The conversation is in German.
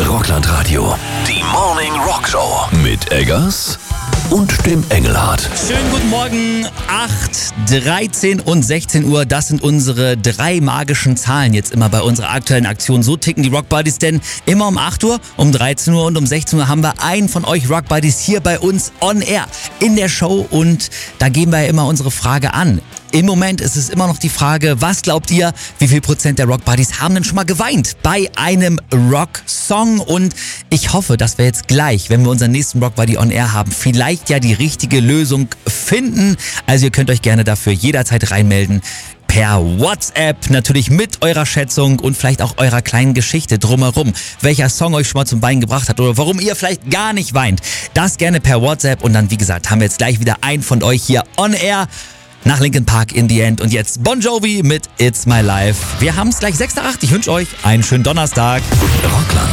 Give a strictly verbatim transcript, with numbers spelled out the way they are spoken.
Rockland Radio. Die Morning Rock Show. Mit Eggers und dem Engelhardt. Schönen guten Morgen, acht, dreizehn und sechzehn Uhr, das sind unsere drei magischen Zahlen jetzt immer bei unserer aktuellen Aktion. So ticken die Rock Buddies, denn immer um acht Uhr, um dreizehn Uhr und um sechzehn Uhr haben wir einen von euch Rock Buddies hier bei uns on air in der Show und da geben wir ja immer unsere Frage an. Im Moment ist es immer noch die Frage, was glaubt ihr, wie viel Prozent der Rock Buddies haben denn schon mal geweint bei einem Rock-Song? Und ich hoffe, dass wir jetzt gleich, wenn wir unseren nächsten Rock Buddy on Air haben, vielleicht ja die richtige Lösung finden. Also ihr könnt euch gerne dafür jederzeit reinmelden. Per WhatsApp, natürlich mit eurer Schätzung und vielleicht auch eurer kleinen Geschichte drumherum. Welcher Song euch schon mal zum Weinen gebracht hat oder warum ihr vielleicht gar nicht weint. Das gerne per WhatsApp und dann, wie gesagt, haben wir jetzt gleich wieder einen von euch hier on Air. Nach Linkin Park in the End und jetzt Bon Jovi mit It's My Life. Wir haben es gleich sechs nach acht. Ich wünsche euch einen schönen Donnerstag. Rockland.